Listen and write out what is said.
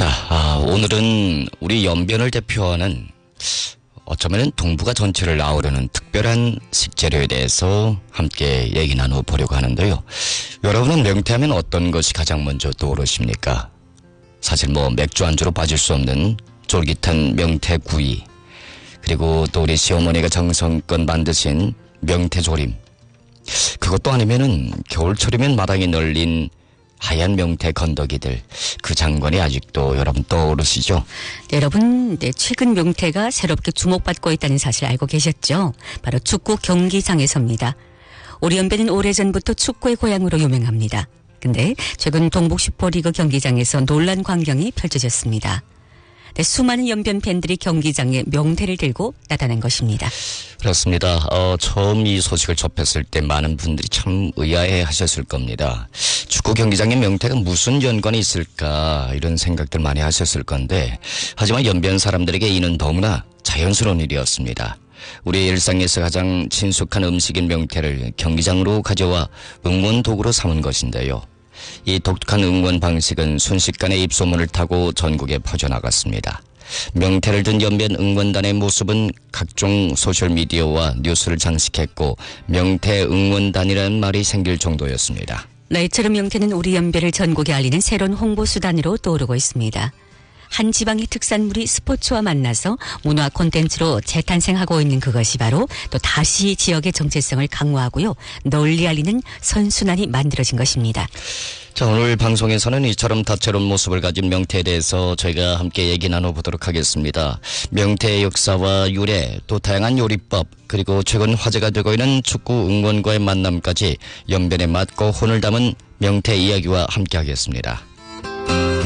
오늘은 우리 연변을 대표하는 어쩌면 동북아 전체를 아우르는 특별한 식재료에 대해서 함께 얘기 나눠보려고 하는데요. 여러분은 명태하면 어떤 것이 가장 먼저 떠오르십니까? 사실 맥주 안주로 빠질 수 없는 쫄깃한 명태구이, 그리고 또 우리 시어머니가 정성껏 만드신 명태조림, 그것도 아니면은 겨울철이면 마당에 널린 하얀 명태 건더기들, 그 장관이 아직도 여러분 떠오르시죠? 네, 여러분, 최근 명태가 새롭게 주목받고 있다는 사실 알고 계셨죠? 바로 축구 경기장에서입니다. 우리 연변은 오래전부터 축구의 고향으로 유명합니다. 근데 최근 동북 슈퍼리그 경기장에서 놀란 광경이 펼쳐졌습니다. 수많은 연변 팬들이 경기장에 명태를 들고 나타난 것입니다. 그렇습니다. 처음 이 소식을 접했을 때 많은 분들이 참 의아해 하셨을 겁니다. 축구 경기장에 명태가 무슨 연관이 있을까, 이런 생각들 많이 하셨을 건데, 하지만 연변 사람들에게 이는 너무나 자연스러운 일이었습니다. 우리의 일상에서 가장 친숙한 음식인 명태를 경기장으로 가져와 응원 도구로 삼은 것인데요. 이 독특한 응원 방식은 순식간에 입소문을 타고 전국에 퍼져나갔습니다. 명태를 든 연변 응원단의 모습은 각종 소셜미디어와 뉴스를 장식했고, 명태 응원단이라는 말이 생길 정도였습니다. 이처럼 명태는 우리 연변을 전국에 알리는 새로운 홍보 수단으로 떠오르고 있습니다. 한 지방의 특산물이 스포츠와 만나서 문화 콘텐츠로 재탄생하고 있는 그것이 바로 또 다시 지역의 정체성을 강화하고요, 널리 알리는 선순환이 만들어진 것입니다. 자, 오늘 방송에서는 이처럼 다채로운 모습을 가진 명태에 대해서 저희가 함께 얘기 나눠보도록 하겠습니다. 명태의 역사와 유래, 또 다양한 요리법, 그리고 최근 화제가 되고 있는 축구 응원과의 만남까지 연변의 맛과 혼을 담은 명태 이야기와 함께 하겠습니다.